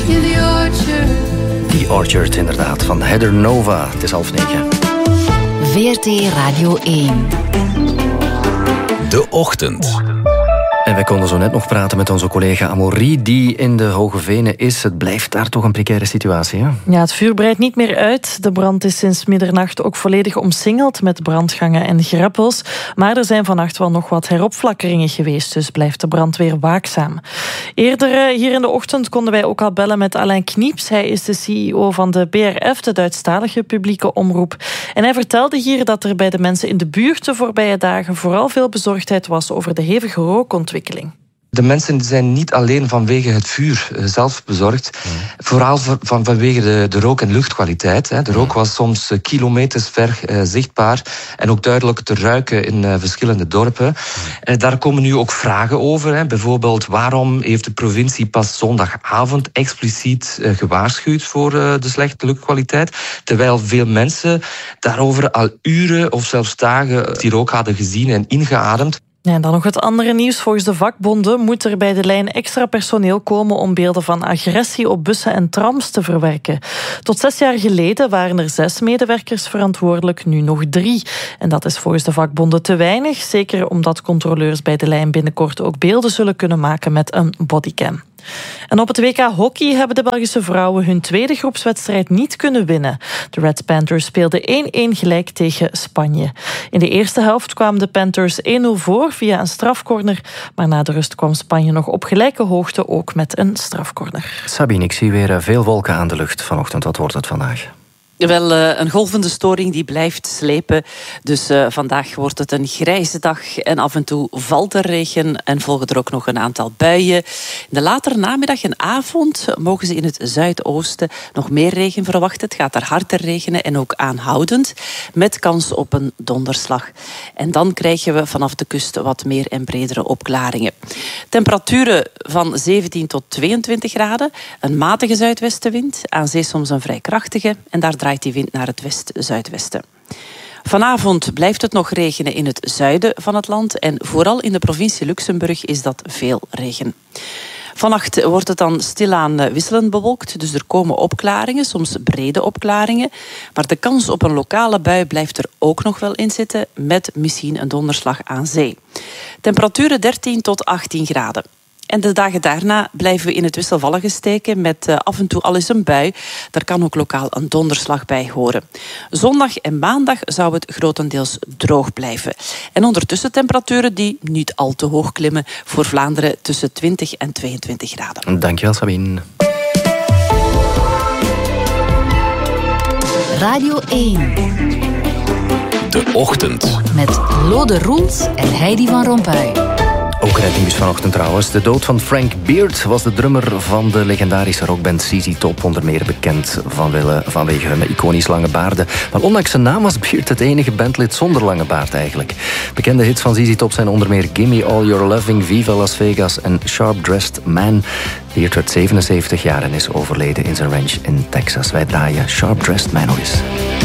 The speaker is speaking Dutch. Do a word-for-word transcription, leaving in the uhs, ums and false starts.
The Orchard, inderdaad, van Heather Nova. Het is half negen. V R T Radio één. De Ochtend. En wij konden zo net nog praten met onze collega Amaury, die in de Hoge Venen is. Het blijft daar toch een precaire situatie, hè? Ja, het vuur breidt niet meer uit. De brand is sinds middernacht ook volledig omsingeld met brandgangen en greppels. Maar er zijn vannacht wel nog wat heropflakkeringen geweest, dus blijft de brandweer waakzaam. Eerder hier in de ochtend konden wij ook al bellen met Alain Knieps. Hij is de C E O van de B R F, de Duitsstalige publieke omroep. En hij vertelde hier dat er bij de mensen in de buurt de voorbije dagen vooral veel bezorgdheid was over de hevige rookontwikkeling. De mensen zijn niet alleen vanwege het vuur zelf bezorgd. Mm. Vooral van, vanwege de, de rook- en luchtkwaliteit. Hè. De rook was soms kilometers ver uh, zichtbaar. En ook duidelijk te ruiken in uh, verschillende dorpen. Mm. Uh, daar komen nu ook vragen over. Hè. Bijvoorbeeld, waarom heeft de provincie pas zondagavond expliciet uh, gewaarschuwd voor uh, de slechte luchtkwaliteit? Terwijl veel mensen daarover al uren of zelfs dagen die rook hadden gezien en ingeademd. Ja, en dan nog het andere nieuws. Volgens de vakbonden moet er bij de lijn extra personeel komen om beelden van agressie op bussen en trams te verwerken. Tot zes jaar geleden waren er zes medewerkers verantwoordelijk, nu nog drie. En dat is volgens de vakbonden te weinig, zeker omdat controleurs bij de lijn binnenkort ook beelden zullen kunnen maken met een bodycam. En op het W K hockey hebben de Belgische vrouwen hun tweede groepswedstrijd niet kunnen winnen. De Red Panthers speelden één-één gelijk tegen Spanje. In de eerste helft kwamen de Panthers één nul voor via een strafcorner, maar na de rust kwam Spanje nog op gelijke hoogte, ook met een strafcorner. Sabine, ik zie weer veel wolken aan de lucht vanochtend. Wat wordt het vandaag? Wel, uh, een golvende storing die blijft slepen. Dus uh, vandaag wordt het een grijze dag en af en toe valt er regen en volgen er ook nog een aantal buien. In de latere namiddag en avond mogen ze in het zuidoosten nog meer regen verwachten. Het gaat daar harder regenen en ook aanhoudend, met kans op een donderslag. En dan krijgen we vanaf de kust wat meer en bredere opklaringen. Temperaturen van zeventien tot tweeëntwintig graden, een matige zuidwestenwind, aan zee soms een vrij krachtige, en daar draait die wind naar het west-zuidwesten. Vanavond blijft het nog regenen in het zuiden van het land en vooral in de provincie Luxemburg is dat veel regen. Vannacht wordt het dan stilaan wisselend bewolkt, dus er komen opklaringen, soms brede opklaringen. Maar de kans op een lokale bui blijft er ook nog wel in zitten, met misschien een donderslag aan zee. Temperaturen dertien tot achttien graden. En de dagen daarna blijven we in het wisselvallige steken met uh, af en toe al eens een bui. Daar kan ook lokaal een donderslag bij horen. Zondag en maandag zou het grotendeels droog blijven. En ondertussen temperaturen die niet al te hoog klimmen. Voor Vlaanderen tussen twintig en tweeëntwintig graden. Dankjewel, Sabine. Radio één. De Ochtend. Met Lode Roels en Heidi van Rompuy. Ook rednieuws vanochtend trouwens. De dood van Frank Beard was de drummer van de legendarische rockband Z Z Top. Onder meer bekend vanwege, vanwege hun iconisch lange baarden. Maar ondanks zijn naam was Beard het enige bandlid zonder lange baard eigenlijk. Bekende hits van Z Z Top zijn onder meer Gimme All Your Loving, Viva Las Vegas en Sharp Dressed Man. Beard werd zevenenzeventig jaar en is overleden in zijn ranch in Texas. Wij draaien Sharp Dressed Man nog eens.